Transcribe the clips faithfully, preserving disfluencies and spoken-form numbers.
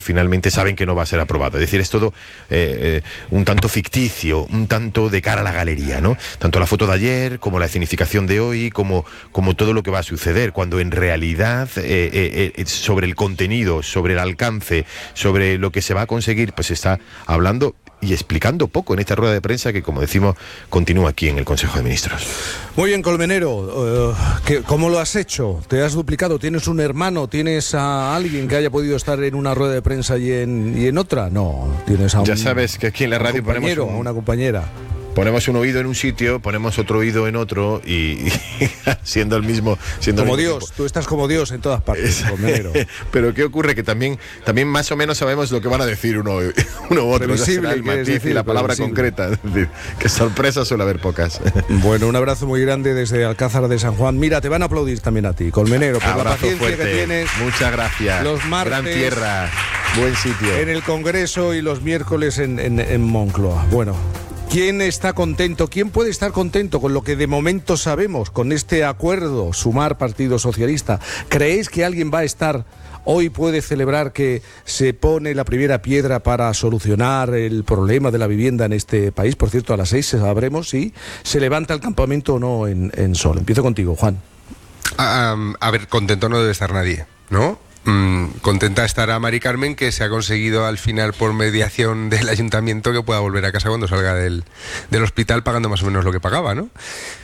finalmente saben que no va a ser aprobado. Es decir, es todo eh, eh, un tanto ficticio, un tanto de cara a la galería, ¿no? Tanto la foto de ayer, como la escenificación de hoy, como, como todo lo que va a suceder, cuando en realidad eh, eh, eh, sobre el contenido, sobre el alcance, sobre lo que se va a conseguir, pues se está hablando y explicando poco en esta rueda de prensa que, como decimos, continúa aquí en el Consejo de Ministros. Muy bien, Colmenero, uh, ¿qué, ¿cómo lo has hecho? ¿Te has duplicado? ¿Tienes un hermano? ¿Tienes a alguien que haya podido estar en una rueda de prensa y en, y en otra? No, tienes a un, ya sabes que aquí en la radio ponemos un, a una compañera. Ponemos un oído en un sitio, ponemos otro oído en otro y, y siendo el mismo... Siendo como el mismo Dios, tiempo. Tú estás como Dios en todas partes, Colmenero. Pero ¿qué ocurre? Que también, también más o menos sabemos lo que van a decir uno, uno u otro. Previsible, Ya el matiz decir, y la palabra concreta. Es decir, que sorpresas suele haber pocas. Bueno, un abrazo muy grande desde Alcázar de San Juan. Mira, te van a aplaudir también a ti, Colmenero, por abrazo la paciencia fuerte. que tienes. Muchas gracias. Los martes, gran tierra, buen sitio. En el Congreso y los miércoles en, en, en Moncloa. Bueno, ¿quién está contento? ¿Quién puede estar contento con lo que de momento sabemos, con este acuerdo, Sumar Partido Socialista? ¿Creéis que alguien va a estar, hoy puede celebrar que se pone la primera piedra para solucionar el problema de la vivienda en este país? Por cierto, a las seis sabremos si se levanta el campamento o no en, en Sol. Empiezo contigo, Juan. Um, a ver, contento no debe estar nadie, ¿no? Mm, contenta estará Mari Carmen, que se ha conseguido al final por mediación del ayuntamiento que pueda volver a casa cuando salga del, del hospital pagando más o menos lo que pagaba, ¿no?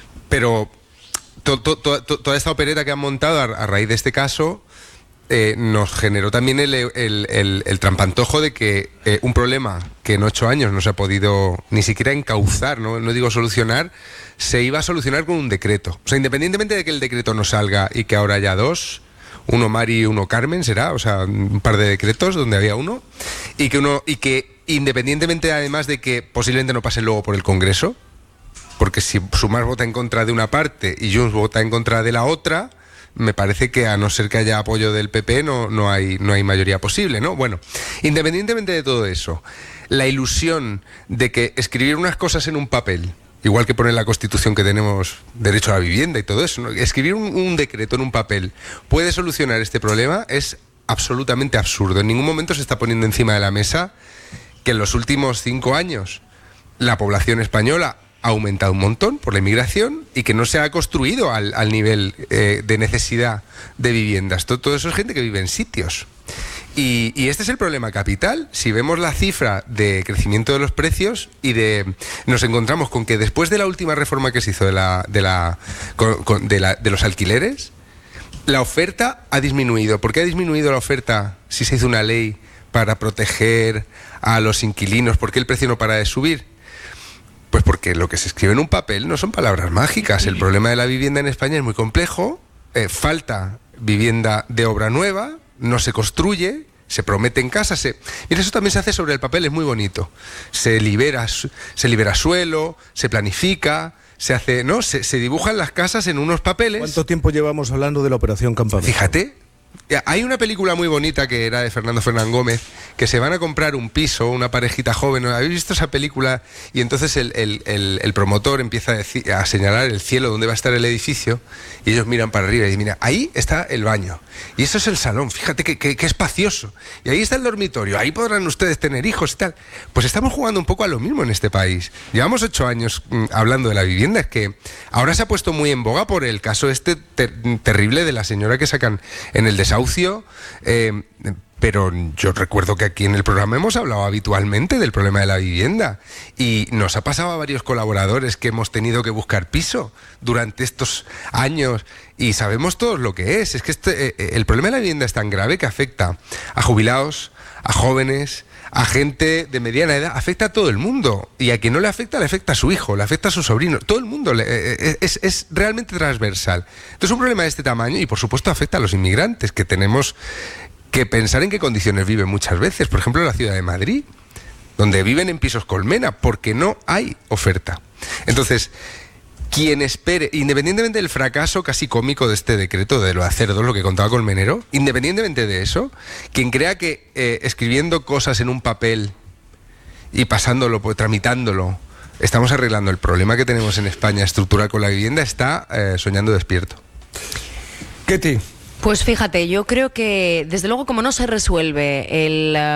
Pero to, to, to, to, toda esta opereta que han montado a, a raíz de este caso eh, nos generó también el, el, el, el trampantojo de que eh, un problema que en ocho años no se ha podido ni siquiera encauzar, no, no digo solucionar, se iba a solucionar con un decreto. O sea, independientemente de que el decreto no salga y que ahora haya dos, uno Mari y uno Carmen será, o sea, un par de decretos donde había uno, y que uno y que independientemente además de que posiblemente no pase luego por el Congreso, porque si Sumar vota en contra de una parte y Junts vota en contra de la otra, me parece que a no ser que haya apoyo del P P no, no hay, no hay mayoría posible, ¿no? Bueno, independientemente de todo eso, la ilusión de que escribir unas cosas en un papel, igual que pone en la Constitución que tenemos derecho a la vivienda y todo eso, ¿no? Escribir un, un decreto en un papel puede solucionar este problema es absolutamente absurdo. En ningún momento se está poniendo encima de la mesa que en los últimos cinco años la población española ha aumentado un montón por la inmigración y que no se ha construido al, al nivel eh, de necesidad de viviendas. Todo, todo eso es gente que vive en sitios. Y, y este es el problema capital. Si vemos la cifra de crecimiento de los precios y de nos encontramos con que después de la última reforma que se hizo de la de la, con, con, de, la de los alquileres, la oferta ha disminuido. ¿Por qué ha disminuido la oferta si se hizo una ley para proteger a los inquilinos? ¿Por qué el precio no para de subir? Pues porque lo que se escribe en un papel no son palabras mágicas. El problema de la vivienda en España es muy complejo. Eh, falta vivienda de obra nueva, no se construye, se promete en casa, se... Mira, eso también se hace sobre el papel, es muy bonito. Se libera, se libera suelo, se planifica, se hace, ¿no? Se, se dibujan las casas en unos papeles. ¿Cuánto tiempo llevamos hablando de la Operación Campamento? Fíjate, hay una película muy bonita que era de Fernando Fernán Gómez, que se van a comprar un piso, una parejita joven. ¿Habéis visto esa película? Y entonces el, el, el, el promotor empieza a, decir, a señalar el cielo donde va a estar el edificio y ellos miran para arriba y dicen, mira, ahí está el baño y eso es el salón, fíjate que, que, que espacioso, y ahí está el dormitorio, ahí podrán ustedes tener hijos y tal. Pues estamos jugando un poco a lo mismo en este país. Llevamos ocho años mm, hablando de la vivienda. Es que ahora se ha puesto muy en boga por el caso este ter terrible de la señora que sacan en el desahucio, eh, pero yo recuerdo que aquí en el programa hemos hablado habitualmente del problema de la vivienda y nos ha pasado a varios colaboradores que hemos tenido que buscar piso durante estos años y sabemos todos lo que es. Es que este, eh, el problema de la vivienda es tan grave que afecta a jubilados, a jóvenes, a gente de mediana edad, afecta a todo el mundo, y a quien no le afecta, le afecta a su hijo, le afecta a su sobrino, todo el mundo, le, eh, es, es realmente transversal. Entonces un problema de este tamaño, y por supuesto afecta a los inmigrantes, que tenemos que pensar en qué condiciones viven muchas veces, por ejemplo en la ciudad de Madrid, donde viven en pisos colmena, porque no hay oferta. Entonces, quien espere, independientemente del fracaso casi cómico de este decreto de lo de hacer dos, lo que contaba Colmenero, independientemente de eso, quien crea que eh, escribiendo cosas en un papel y pasándolo, pues, tramitándolo, estamos arreglando el problema que tenemos en España estructural con la vivienda, está eh, soñando despierto. Ketty, Pues fíjate, yo creo que desde luego como no se resuelve el